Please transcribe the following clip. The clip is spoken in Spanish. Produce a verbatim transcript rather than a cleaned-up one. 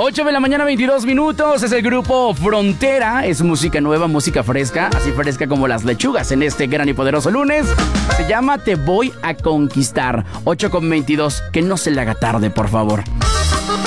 ocho de la mañana, veintidós minutos. Es el grupo Frontera. Es música nueva, música fresca. Así fresca como las lechugas en este gran y poderoso lunes. Se llama Te Voy a Conquistar. ocho con veintidós. Que no se le haga tarde, por favor.